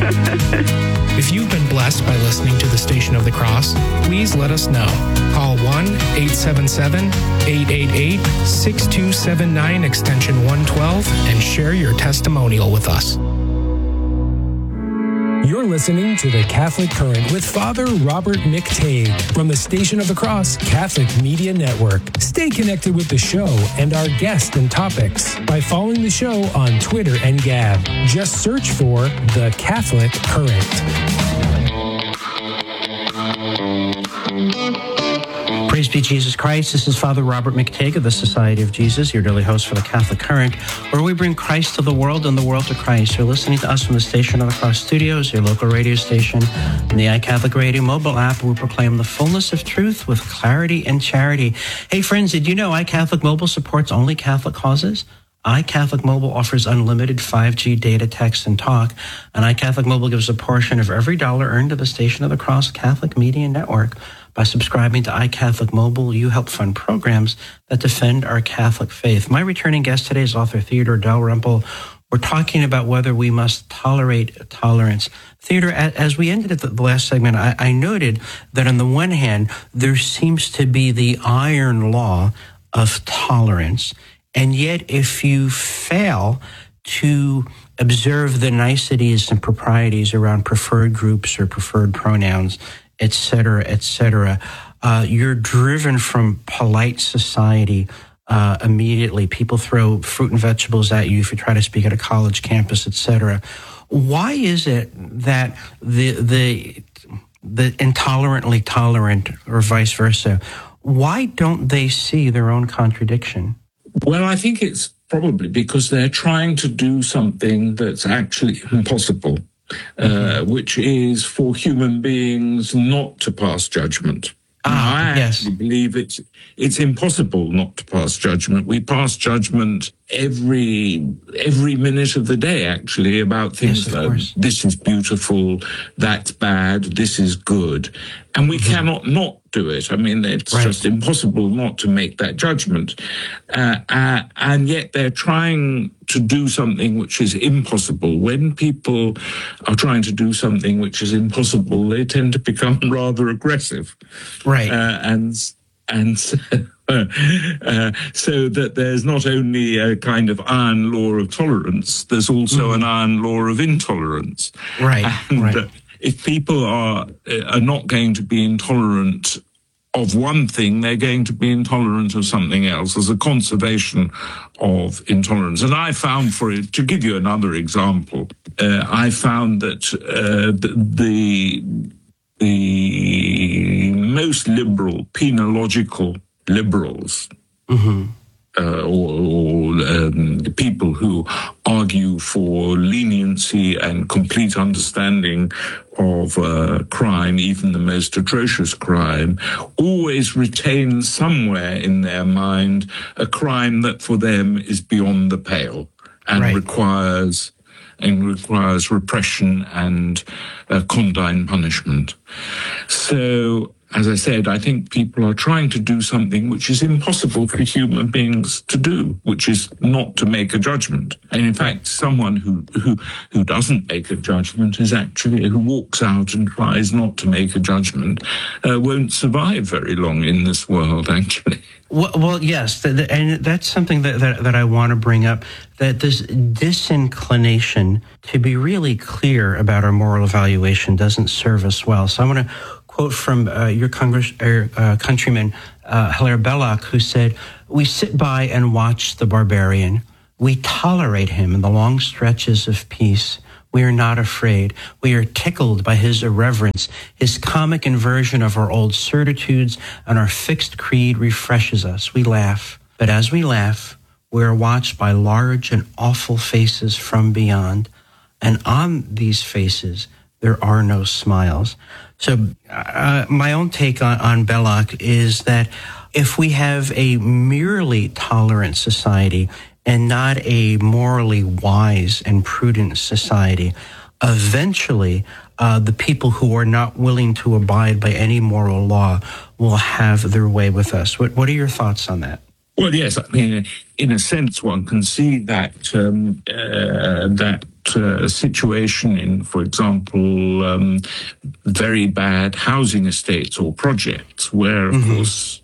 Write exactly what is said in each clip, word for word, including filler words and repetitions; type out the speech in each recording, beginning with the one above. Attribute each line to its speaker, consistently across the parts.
Speaker 1: If you've been blessed by listening to the Station of the Cross, please let us know. Call one eight seven seven, eight eight eight, six two seven nine extension one twelve and share your testimonial with us. You're listening to the Catholic Current with Father Robert McTague from the Station of the Cross Catholic Media Network. Stay connected with the show and our guests and topics by following the show on Twitter and Gab. Just search for the Catholic Current.
Speaker 2: Praise be Jesus Christ. This is Father Robert McTague of the Society of Jesus, your daily host for the Catholic Current, where we bring Christ to the world and the world to Christ. You're listening to us from the Station of the Cross Studios, your local radio station, and the iCatholic Radio mobile app, where we proclaim the fullness of truth with clarity and charity. Hey, friends, did you know iCatholic Mobile supports only Catholic causes? iCatholic Mobile offers unlimited five G data, text, and talk, and iCatholic Mobile gives a portion of every dollar earned to the Station of the Cross Catholic Media Network. By subscribing to iCatholic Mobile, you help fund programs that defend our Catholic faith. My returning guest today is author Theodore Dalrymple. We're talking about whether we must tolerate tolerance. Theodore, as we ended at the last segment, I, I noted that on the one hand, there seems to be the iron law of tolerance, and yet if you fail to observe the niceties and proprieties around preferred groups or preferred pronouns, et cetera, et cetera, uh, you're driven from polite society uh, immediately. People throw fruit and vegetables at you if you try to speak at a college campus, et cetera. Why is it that the the the intolerantly tolerant, or vice versa, why don't they see their own contradiction?
Speaker 3: Well, I think it's probably because they're trying to do something that's actually impossible. Uh, which is for human beings not to pass judgment.
Speaker 2: Ah,
Speaker 3: I
Speaker 2: yes.
Speaker 3: actually believe it's it's impossible not to pass judgment. We pass judgment every every minute of the day, actually, about things
Speaker 2: yes,
Speaker 3: like this is beautiful, that's bad, this is good. And we mm-hmm. cannot not do it. I mean, it's right. just impossible not to make that judgment. Uh, uh, and yet they're trying to do something which is impossible. When people are trying to do something which is impossible, they tend to become rather aggressive.
Speaker 2: Right.
Speaker 3: Uh, and and so, uh, so that there's not only a kind of iron law of tolerance, there's also mm. an iron law of intolerance.
Speaker 2: Right,
Speaker 3: and,
Speaker 2: right.
Speaker 3: Uh, if people are are not going to be intolerant of one thing, they're going to be intolerant of something else. There's a conservation of intolerance. And I found, for it, to give you another example, uh, I found that uh, the, the most liberal, penological liberals, mm-hmm. uh, or, or um, people who argue for leniency and complete understanding of uh, crime, even the most atrocious crime, always retain somewhere in their mind a crime that for them is beyond the pale and right. requires and requires repression and uh, condign punishment. So, as I said, I think people are trying to do something which is impossible for human beings to do, which is not to make a judgment. And in fact, someone who who, who doesn't make a judgment is actually, who walks out and tries not to make a judgment, uh, won't survive very long in this world, actually.
Speaker 2: Well, well yes, and that's something that, that, that I want to bring up, that this disinclination to be really clear about our moral evaluation doesn't serve us well. So I want to quote from uh, your Congress, er, uh, countryman, uh, Hilaire Belloc, who said, "We sit by and watch the barbarian. We tolerate him in the long stretches of peace. We are not afraid. We are tickled by his irreverence. His comic inversion of our old certitudes and our fixed creed refreshes us. We laugh. But as we laugh, we are watched by large and awful faces from beyond. And on these faces, there are no smiles." So uh, my own take on, on Belloc is that if we have a merely tolerant society and not a morally wise and prudent society, eventually uh, the people who are not willing to abide by any moral law will have their way with us. What, what are your thoughts on that?
Speaker 3: Well, yes, I mean, in a sense, one can see that um, uh, that uh, a situation in, for example, um, very bad housing estates or projects where, of mm-hmm. course,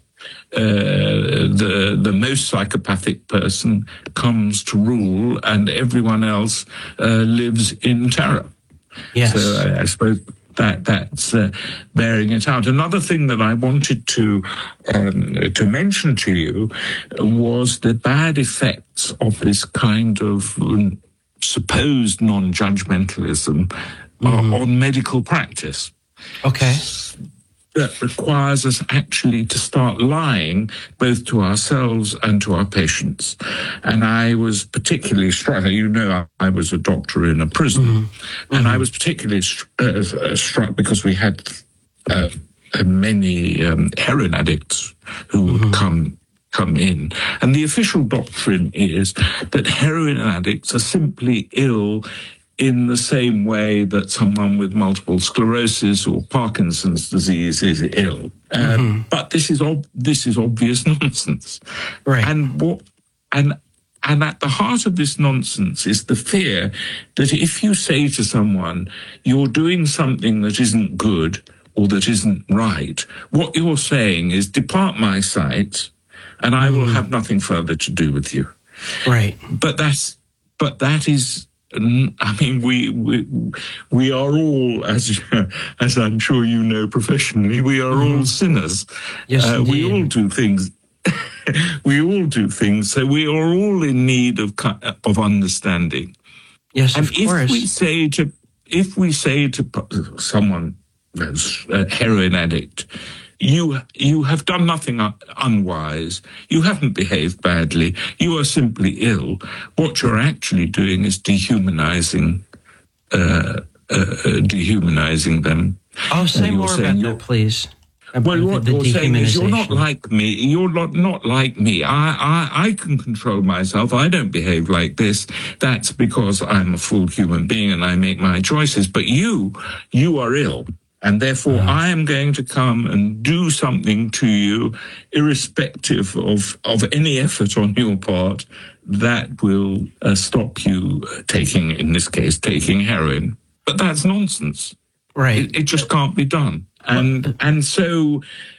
Speaker 3: uh, the the most psychopathic person comes to rule and everyone else uh, lives in terror.
Speaker 2: Yes.
Speaker 3: So I, I suppose that that's uh, bearing it out. Another thing that I wanted to um, to mention to you was the bad effects of this kind of um, supposed non-judgmentalism mm-hmm. uh, on medical practice.
Speaker 2: Okay.
Speaker 3: That requires us actually to start lying both to ourselves and to our patients. And I was particularly struck, you know, I, I was a doctor in a prison, mm-hmm. and mm-hmm. I was particularly stru- uh, struck because we had uh, many um, heroin addicts who mm-hmm. would come come in. And the official doctrine is that heroin addicts are simply ill in the same way that someone with multiple sclerosis or Parkinson's disease is ill. Uh, mm-hmm. But this is ob- this is obvious nonsense.
Speaker 2: Right.
Speaker 3: And what and and at the heart of this nonsense is the fear that if you say to someone, you're doing something that isn't good or that isn't right, what you're saying is, depart my sight and I mm-hmm. will have nothing further to do with you.
Speaker 2: Right.
Speaker 3: But that's but that is I mean, we we we are all, as as I'm sure you know professionally, we are mm. all sinners.
Speaker 2: Yes,
Speaker 3: uh, we all do things. we all do things. So we are all in need of of understanding.
Speaker 2: Yes,
Speaker 3: and
Speaker 2: of course.
Speaker 3: if we say to if we say to someone, a heroin addict, You you have done nothing unwise. You haven't behaved badly. You are simply ill. What you're actually doing is dehumanizing, uh, uh, dehumanizing them.
Speaker 2: Oh, say more about that, please.
Speaker 3: Well, what you're saying is you're not like me. You're not, not like me. I, I, I can control myself. I don't behave like this. That's because I'm a full human being and I make my choices. But you, you are ill. And therefore, uh-huh. I am going to come and do something to you, irrespective of, of any effort on your part, that will uh, stop you taking, in this case, taking heroin. But that's nonsense.
Speaker 2: Right.
Speaker 3: It, it just can't be done. And and so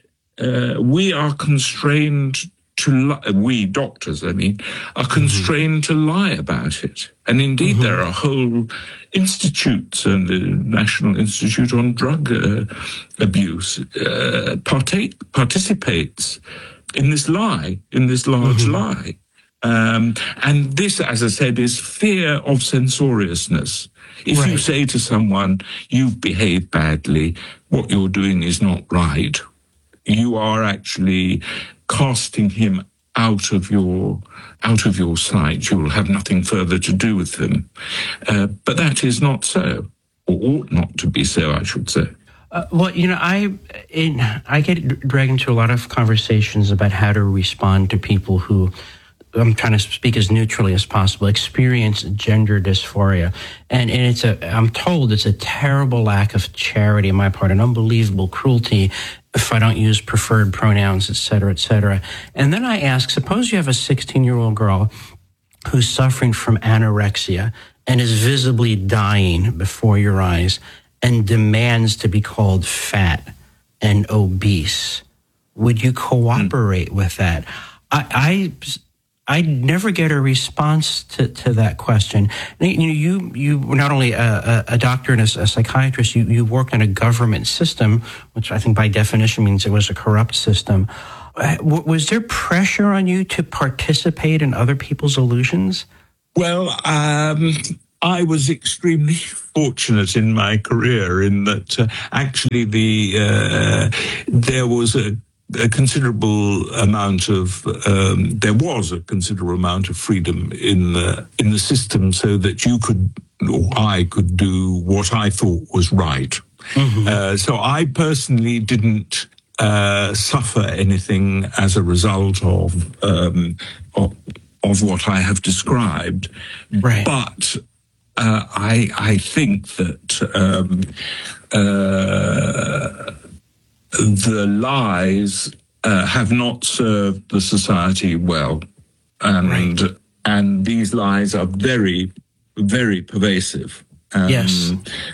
Speaker 3: uh, we are constrained to li- we doctors, I mean, are constrained mm-hmm. to lie about it. And indeed, mm-hmm. there are whole institutes, and the National Institute on Drug uh, Abuse uh, partake, participates in this lie, in this large mm-hmm. lie. Um, and this, as I said, is fear of censoriousness. If right. you say to someone, you've behaved badly, what you're doing is not right, you are actually casting him out of your out of your sight. You will have nothing further to do with him. Uh, but that is not so, or ought not to be so, I should say.
Speaker 2: Uh, well, you know, I in, I get dragged into a lot of conversations about how to respond to people who, I'm trying to speak as neutrally as possible, experience gender dysphoria. And, and it's a, I'm told it's a terrible lack of charity on my part, an unbelievable cruelty if I don't use preferred pronouns, et cetera, et cetera. And then I ask, suppose you have a sixteen-year-old girl who's suffering from anorexia and is visibly dying before your eyes and demands to be called fat and obese. Would you cooperate mm. with that? I... I I never get a response to, to that question. You know, you you were not only a, a doctor and a, a psychiatrist, you, you worked in a government system, which I think by definition means it was a corrupt system. Was there pressure on you to participate in other people's illusions?
Speaker 3: Well, um, I was extremely fortunate in my career in that uh, actually the uh, there was a A considerable amount of um, there was a considerable amount of freedom in the in the system, so that you could or I could do what I thought was right. Mm-hmm. Uh, so I personally didn't uh, suffer anything as a result of um, of, of what I have described,
Speaker 2: right.
Speaker 3: but uh, I I think that. Um, uh, The lies uh, have not served the society well, and
Speaker 2: right.
Speaker 3: and these lies are very very pervasive. Um,
Speaker 2: yes.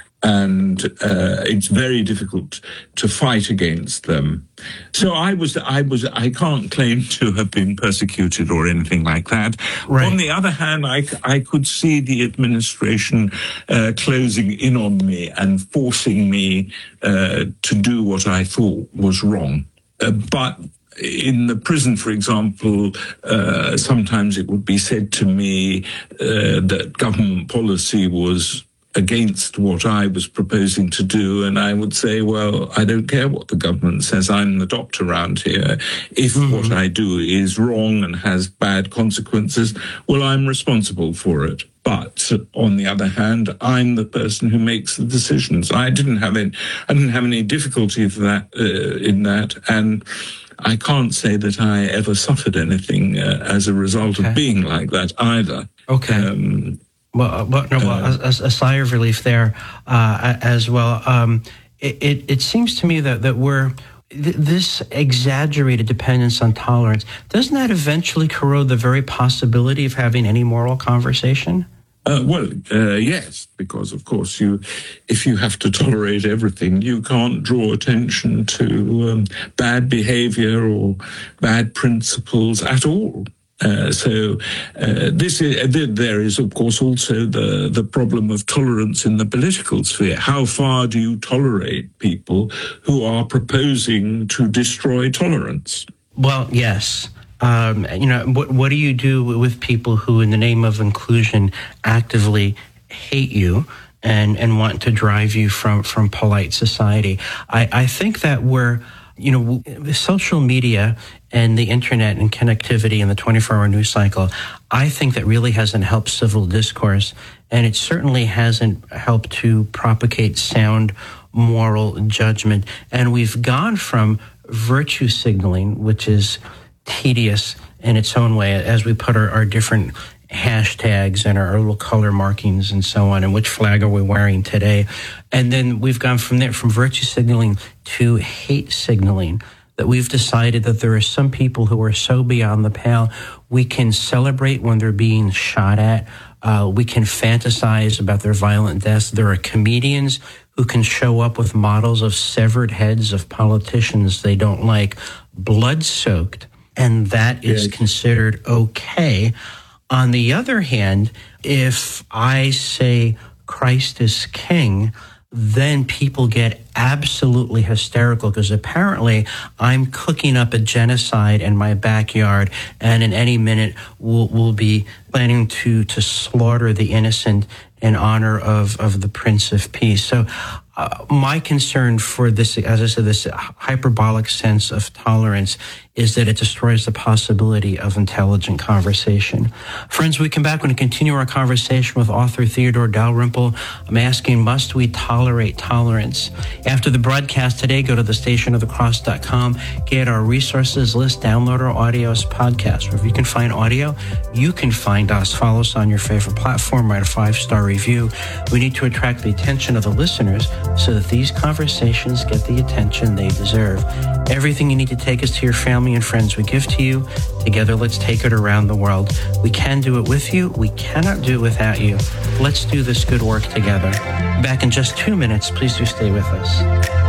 Speaker 3: And uh, it's very difficult to fight against them. So I was, I was, I can't claim to have been persecuted or anything like that.
Speaker 2: Right.
Speaker 3: On the other hand, I, I could see the administration uh, closing in on me and forcing me uh, to do what I thought was wrong. Uh, but in the prison, for example, uh, sometimes it would be said to me uh, that government policy was against what I was proposing to do, and I would say, well, I don't care what the government says. I'm the doctor around here. If mm-hmm. what I do is wrong and has bad consequences, well, I'm responsible for it. But on the other hand, I'm the person who makes the decisions. I didn't have any, I didn't have any difficulty for that uh, in that, and I can't say that I ever suffered anything uh, as a result okay. of being like that either.
Speaker 2: Okay. Um, Well, well, no, well a, a sigh of relief there uh, as well. Um, it, it, it seems to me that, that we're, th- this exaggerated dependence on tolerance, doesn't that eventually corrode the very possibility of having any moral conversation?
Speaker 3: Uh, well, uh, yes, because of course you, if you have to tolerate everything, you can't draw attention to um, bad behavior or bad principles at all. Uh, so uh, this is, uh, there is, of course, also the, the problem of tolerance in the political sphere. How far do you tolerate people who are proposing to destroy tolerance?
Speaker 2: Well, yes. Um, you know, what, what do you do with people who, in the name of inclusion, actively hate you and, and want to drive you from, from polite society? I, I think that we're, you know, social media and the internet and connectivity and the twenty-four hour news cycle, I think that really hasn't helped civil discourse, and it certainly hasn't helped to propagate sound moral judgment. And we've gone from virtue signaling, which is tedious in its own way, as we put our, our different hashtags and our, our little color markings and so on, and which flag are we wearing today. And then we've gone from there, from virtue signaling to hate signaling, that we've decided that there are some people who are so beyond the pale, we can celebrate when they're being shot at. Uh, we can fantasize about their violent deaths. There are comedians who can show up with models of severed heads of politicians they don't like, blood-soaked, and that is yes. considered okay. On the other hand, if I say Christ is king, then people get absolutely hysterical, because apparently I'm cooking up a genocide in my backyard, and in any minute we'll, we'll be planning to, to slaughter the innocent in honor of, of the Prince of Peace. So uh, my concern for this, as I said, this hyperbolic sense of tolerance is that it destroys the possibility of intelligent conversation. Friends, we come back, we're going to continue our conversation with author Theodore Dalrymple. I'm asking, must we tolerate tolerance? After the broadcast today, go to the station of the cross dot com, get our resources list, download our audio as podcast. Wherever you can find audio, you can find us. Follow us on your favorite platform, write a five-star review. We need to attract the attention of the listeners so that these conversations get the attention they deserve. Everything you need to take us to your family and friends we give to you. Together, let's take it around the world. We can do it with you. We cannot do it without you. Let's do this good work together. Back in just two minutes. Please do stay with us.